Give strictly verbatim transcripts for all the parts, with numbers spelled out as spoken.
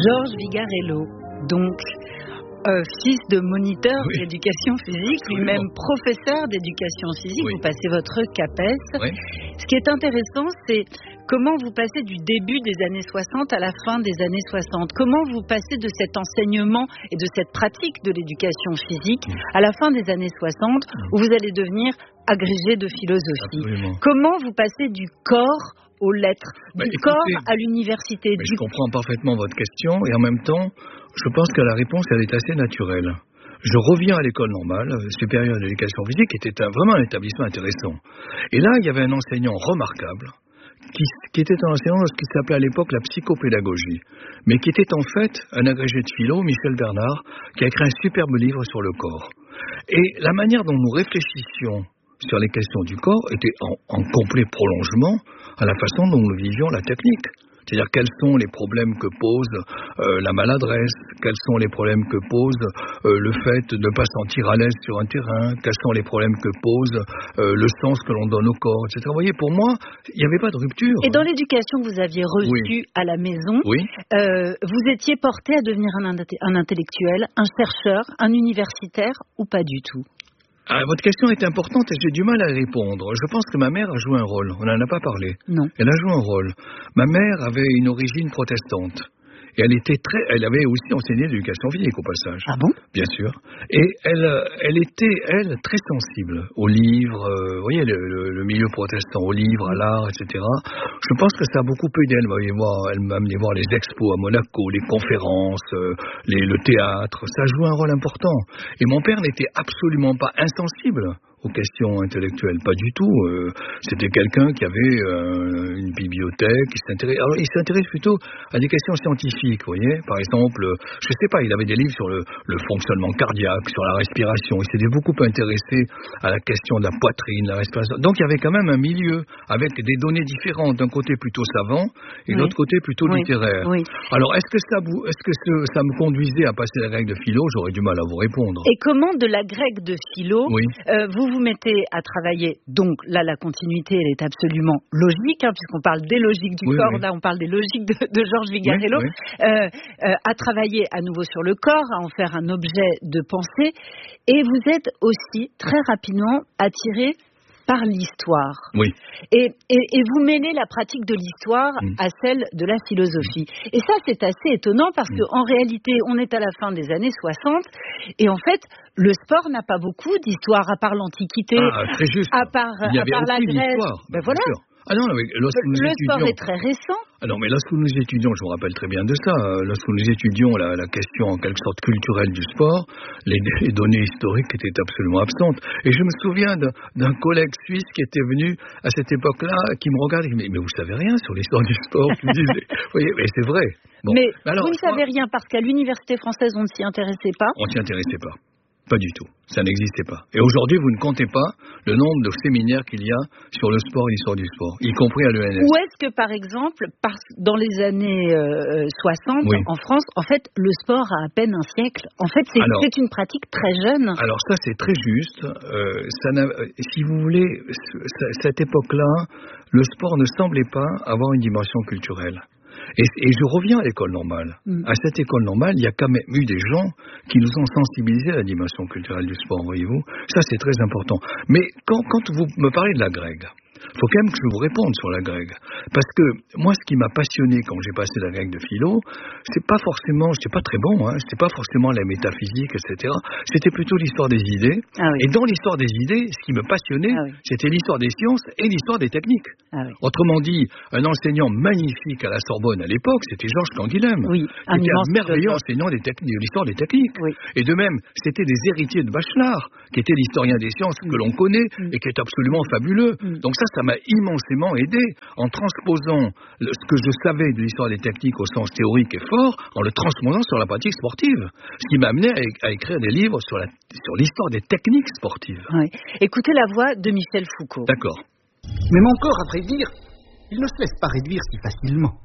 Georges Vigarello, donc euh, fils de moniteur oui. d'éducation physique, Absolument. lui-même professeur d'éducation physique, oui. vous passez votre CAPES. Oui. Ce qui est intéressant, c'est comment vous passez du début des années soixante à la fin des années soixante. Comment vous passez de cet enseignement et de cette pratique de l'éducation physique à la fin des années soixante, où vous allez devenir agrégé de philosophie. Absolument. Comment vous passez du corps aux lettres, bah, du écoutez, corps à l'université. Du... Je comprends parfaitement votre question et en même temps, je pense que la réponse, elle est assez naturelle. Je reviens à l'école normale, supérieure d'éducation physique, qui était un, vraiment un établissement intéressant. Et là, il y avait un enseignant remarquable, qui, qui était un enseignant de ce qui s'appelait à l'époque la psychopédagogie, mais qui était en fait un agrégé de philo, Michel Bernard, qui a écrit un superbe livre sur le corps. Et la manière dont nous réfléchissions sur les questions du corps était en, en complet prolongement à la façon dont nous vivions la technique. C'est-à-dire quels sont les problèmes que pose euh, la maladresse, quels sont les problèmes que pose euh, le fait de ne pas se sentir à l'aise sur un terrain, quels sont les problèmes que pose euh, le sens que l'on donne au corps, et cetera. Vous voyez, pour moi, il n'y avait pas de rupture. Et dans l'éducation que vous aviez reçue oui. à la maison, oui. euh, vous étiez porté à devenir un, un intellectuel, un chercheur, un universitaire ou pas du tout ? Ah, votre question est importante et j'ai du mal à répondre. Je pense que ma mère a joué un rôle. On n'en a pas parlé. Non. Elle a joué un rôle. Ma mère avait une origine protestante. Et elle était très, elle avait aussi enseigné l'éducation physique au passage. Ah bon ? Bien sûr. Et elle, elle était, elle, très sensible aux livres, euh, vous voyez, le, le, le milieu protestant, aux livres, à l'art, et cetera. Je pense que ça a beaucoup aidé. Elle m'a amené voir, elle m'a amené voir les expos à Monaco, les conférences, euh, les, le théâtre. Ça a joué un rôle important. Et mon père n'était absolument pas insensible aux questions intellectuelles, pas du tout. Euh, c'était quelqu'un qui avait euh, une bibliothèque, qui s'intéresse. Alors, il s'intéresse plutôt à des questions scientifiques, vous voyez. Par exemple, je sais pas, il avait des livres sur le, le fonctionnement cardiaque, sur la respiration. Il s'était beaucoup intéressé à la question de la poitrine, la respiration. Donc, il y avait quand même un milieu avec des données différentes. D'un côté plutôt savant et de oui. l'autre côté plutôt oui. littéraire. Oui. Alors, est-ce que ça vous, est-ce que ce, ça me conduisait à passer la grecque de philo ? J'aurais du mal à vous répondre. Et comment de la grecque de philo, oui. euh, vous vous mettez à travailler, donc là la continuité elle est absolument logique, hein, puisqu'on parle des logiques du oui, corps, oui. là on parle des logiques de, de Georges Vigarello, oui, oui. Euh, euh, à travailler à nouveau sur le corps, à en faire un objet de pensée, et vous êtes aussi très rapidement attiré par l'histoire. Oui. Et, et, et vous mêlez la pratique de l'histoire mmh. à celle de la philosophie. Et ça, c'est assez étonnant parce mmh. qu'en réalité, on est à la fin des années soixante et en fait, le sport n'a pas beaucoup d'histoire à part l'Antiquité, ah, très juste. à part, Il y à avait part la Grèce. Ben voilà. Sûr. Ah non, mais lorsque nous le étudions... sport est très récent. Ah non, mais lorsque nous étudions, je me rappelle très bien de ça, lorsque nous étudions la, la question en quelque sorte culturelle du sport, les, les données historiques étaient absolument absentes. Et je me souviens d'un, d'un collègue suisse qui était venu à cette époque-là, qui me regardait, mais, mais vous savez rien sur l'histoire du sport, qui me disait, vous voyez, mais c'est vrai. Bon. Mais alors, vous ne savez rien parce qu'à l'université française, on ne s'y intéressait pas. On ne s'y intéressait pas. Pas du tout. Ça n'existait pas. Et aujourd'hui, vous ne comptez pas le nombre de séminaires qu'il y a sur le sport et l'histoire du sport, y compris à l'E N S. Ou est-ce que, par exemple, par, dans les années euh, soixante, oui. en France, en fait, le sport a à peine un siècle. En fait, c'est, alors, c'est une pratique très jeune. Alors ça, c'est très juste. Euh, ça n'a, si vous voulez, cette époque-là, le sport ne semblait pas avoir une dimension culturelle. Et, et je reviens à l'école normale. Mmh. À cette école normale, il y a quand même eu des gens qui nous ont sensibilisés à la dimension culturelle du sport, voyez-vous. Ça, c'est très important. Mais quand, quand vous me parlez de la grecque, il faut quand même que je vous réponde sur la grecque. Parce que moi, ce qui m'a passionné quand j'ai passé la grecque de philo, c'est pas forcément, j'étais pas très bon, hein, c'était pas forcément la métaphysique, et cetera. C'était plutôt l'histoire des idées. Ah oui. Et dans l'histoire des idées, ce qui me passionnait, ah oui. c'était l'histoire des sciences et l'histoire des techniques. Ah oui. Autrement dit, un enseignant magnifique à la Sorbonne à l'époque, c'était Georges Canguilhem. Oui, un qui était un merveilleux enseignant des techniques, de l'histoire des techniques. Oui. Et de même, c'était des héritiers de Bachelard, qui était l'historien des sciences que l'on connaît mm. et qui est absolument fabuleux. Mm. Donc ça, ça m'a immensément aidé en transposant le, ce que je savais de l'histoire des techniques au sens théorique et fort, en le transposant sur la pratique sportive. Ce qui m'a amené à, à écrire des livres sur, la, sur l'histoire des techniques sportives. Oui. Écoutez la voix de Michel Foucault. D'accord. Mais mon corps, à vrai dire, il ne se laisse pas réduire si facilement.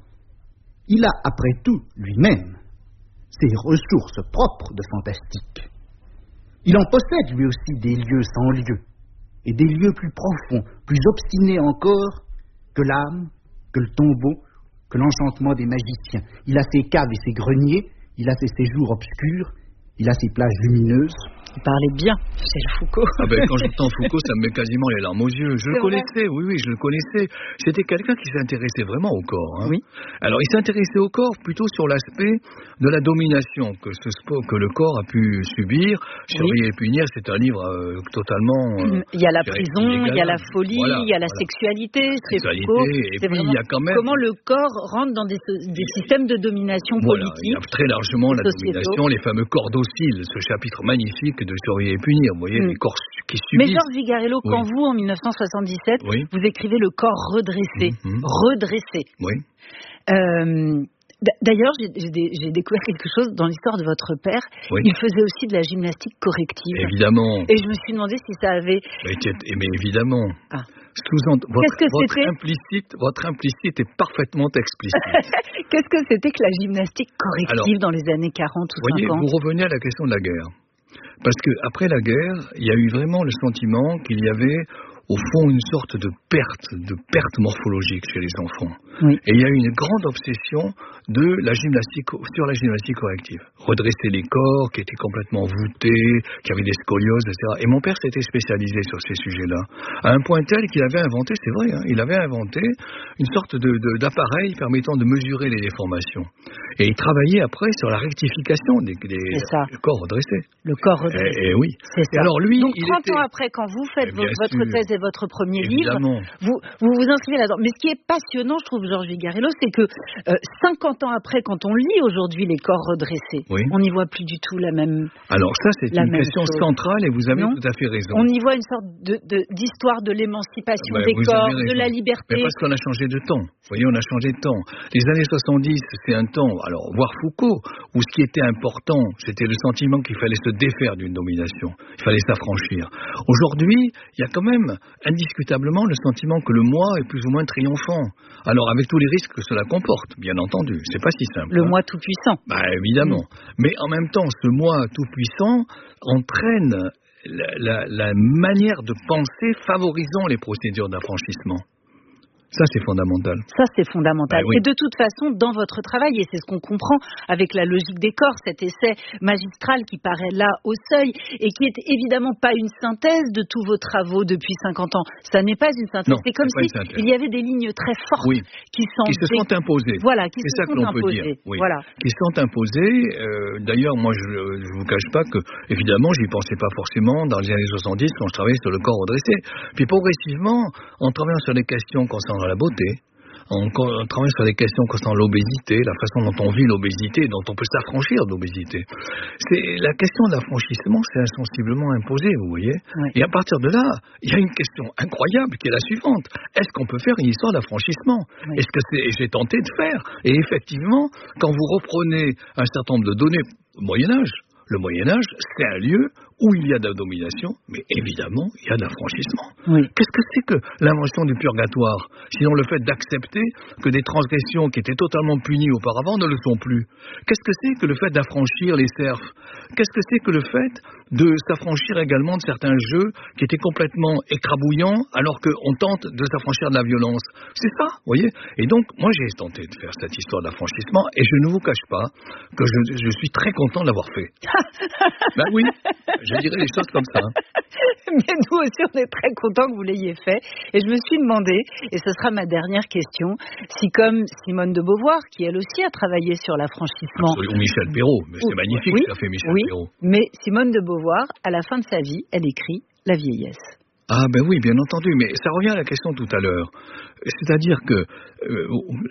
Il a, après tout, lui-même, ses ressources propres de fantastique. Il en possède, lui aussi, des lieux sans lieu. Et des lieux plus profonds, plus obstinés encore que l'âme, que le tombeau que l'enchantement des magiciens. Il a ses caves et ses greniers, il a ses séjours obscurs, il a ses plages lumineuses. Vous parlez bien, c'est le Foucault. Ah ben, quand j'entends Foucault, ça me met quasiment les larmes aux yeux. Je c'est le vrai. connaissais, oui, oui, je le connaissais. C'était quelqu'un qui s'intéressait vraiment au corps. Hein. Oui. Alors, il s'intéressait au corps plutôt sur l'aspect de la domination que, ce, que le corps a pu subir. Surveiller et punir, c'est un livre euh, totalement... Euh, il y a la prison, il y a la folie, voilà, il y a la voilà. sexualité. C'est sexualité Foucault. Et c'est puis, il y a quand même... comment le corps rentre dans des, des systèmes de domination voilà, politique. Il y a très largement la sociétaux. domination, les fameux corps dociles, ce chapitre magnifique de Surveiller et punir. Vous voyez, mm. les corps qui subissent. Mais Georges Vigarello, oui. quand vous, en dix-neuf cent soixante-dix-sept, oui. vous écrivez le corps redressé, mm-hmm. redressé. Oui. Euh, D'ailleurs, j'ai, j'ai découvert quelque chose dans l'histoire de votre père. Oui. Il faisait aussi de la gymnastique corrective. Évidemment. Et je me suis demandé si ça avait... Mais, mais évidemment. Ah. Votre, Qu'est-ce que votre c'était implicite, votre implicite est parfaitement explicite. Qu'est-ce que c'était que la gymnastique corrective Alors, dans les années quarante ou voyez, cinquante? Vous revenez à la question de la guerre. Parce qu'après la guerre, il y a eu vraiment le sentiment qu'il y avait au fond une sorte de perte, de perte morphologique chez les enfants. Oui. Et il y a eu une grande obsession de la gymnastique, sur la gymnastique corrective. Redresser les corps qui étaient complètement voûtés, qui avaient des scolioses, et cetera. Et mon père s'était spécialisé sur ces sujets-là. À un point tel qu'il avait inventé, c'est vrai, hein, il avait inventé une sorte de, de, d'appareil permettant de mesurer les déformations. Et il travaillait après sur la rectification des, des corps redressés. Le corps redressé. Et, et oui. C'est ça. Et alors lui, Donc il trente était... ans après, quand vous faites vos, votre sûr. thèse et votre premier Évidemment. livre, vous, vous vous inscrivez là-dedans. Mais ce qui est passionnant, je trouve, Georges Vigarello, c'est que euh, cinquante ans après, quand on lit aujourd'hui les corps redressés, oui. on n'y voit plus du tout la même Alors ça, c'est une question chose. centrale et vous avez non tout à fait raison. On y voit une sorte de, de, d'histoire de l'émancipation ouais, des corps, de la liberté. Mais parce qu'on a changé de temps. Vous voyez, on a changé de temps. Les années soixante-dix, c'est un temps, alors, voir Foucault, où ce qui était important, c'était le sentiment qu'il fallait se défaire d'une domination. Il fallait s'affranchir. Aujourd'hui, il y a quand même, indiscutablement, le sentiment que le moi est plus ou moins triomphant. Alors, avec tous les risques que cela comporte, bien entendu. C'est pas si simple. Le hein. moi tout-puissant. Bah, évidemment. Mmh. Mais en même temps, ce moi tout-puissant entraîne la, la, la manière de penser favorisant les procédures d'affranchissement. Ça, c'est fondamental. Ça, c'est fondamental. Ben oui. Et de toute façon, dans votre travail, et c'est ce qu'on comprend avec la logique des corps, cet essai magistral qui paraît là au seuil, et qui est évidemment pas une synthèse de tous vos travaux depuis cinquante ans. Ça n'est pas une synthèse. Non, c'est comme c'est si il y avait des lignes très fortes oui. qui, qui se sont imposées. Voilà, qui c'est se ça sont que l'on imposées. peut dire. Oui. Voilà. Qui sont imposées. Euh, d'ailleurs, moi, je ne vous cache pas que, évidemment, j'y pensais pas forcément dans les années soixante-dix quand je travaillais sur le corps redressé. Puis progressivement, en travaillant sur les questions concernant la beauté, en travaillant sur des questions concernant l'obésité, la façon dont on vit l'obésité, dont on peut s'affranchir de l'obésité. C'est, la question de l'affranchissement s'est insensiblement imposée, vous voyez. Oui. Et à partir de là, il y a une question incroyable qui est la suivante. Est-ce qu'on peut faire une histoire d'affranchissement ? Oui. Est-ce que c'est, et j'ai tenté de faire. Et effectivement, quand vous reprenez un certain nombre de données au Moyen-Âge, le Moyen-Âge, c'est un lieu où il y a de la domination, mais évidemment, il y a de l'affranchissement. Oui. Qu'est-ce que c'est que l'invention du purgatoire ? Sinon le fait d'accepter que des transgressions qui étaient totalement punies auparavant ne le sont plus. Qu'est-ce que c'est que le fait d'affranchir les serfs ? Qu'est-ce que c'est que le fait de s'affranchir également de certains jeux qui étaient complètement écrabouillants alors qu'on tente de s'affranchir de la violence ? C'est ça, vous voyez ? Et donc, moi j'ai tenté de faire cette histoire d'affranchissement et je ne vous cache pas que je, je suis très content de l'avoir fait. Ben oui, je dirais les choses comme ça. Mais nous aussi, on est très contents que vous l'ayez fait. Et je me suis demandé, et ce sera ma dernière question, si comme Simone de Beauvoir, qui elle aussi a travaillé sur l'affranchissement... Absolument, Michel Perrault, mais c'est magnifique oui, ce qu'a fait Michel oui, Perrault. Mais Simone de Beauvoir, à la fin de sa vie, elle écrit La vieillesse. Ah ben oui, bien entendu, mais ça revient à la question tout à l'heure. C'est-à-dire que euh,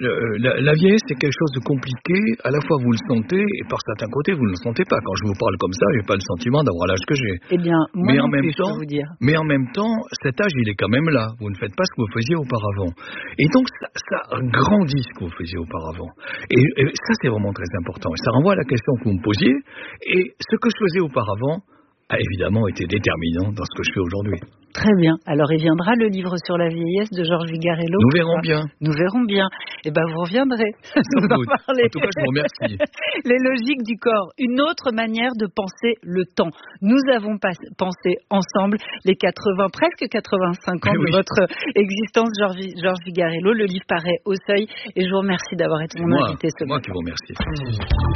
la, la vieillesse, c'est quelque chose de compliqué. À la fois, vous le sentez, et par certains côtés, vous ne le sentez pas. Quand je vous parle comme ça, je n'ai pas le sentiment d'avoir l'âge que j'ai. Eh bien, moi mais non en même plus, temps, je peux vous dire. Mais en même temps, cet âge, il est quand même là. Vous ne faites pas ce que vous faisiez auparavant. Et donc, ça, ça grandit ce que vous faisiez auparavant. Et, et ça, c'est vraiment très important. Et ça renvoie à la question que vous me posiez. Et ce que je faisais auparavant a évidemment été déterminant dans ce que je fais aujourd'hui. Très bien. Alors, il viendra le livre sur la vieillesse de Georges Vigarello. Nous verrons bien. Nous verrons bien. Eh bien, vous reviendrez. Sans doute. En tout cas, je vous remercie. Les logiques du corps. Une autre manière de penser le temps. Nous avons pas pensé ensemble les quatre-vingts, presque quatre-vingt-cinq ans oui. de votre existence, Georges, Georges Vigarello. Le livre paraît au Seuil. Et je vous remercie d'avoir été mon moi, invité ce matin. C'est moi qui vous remercie.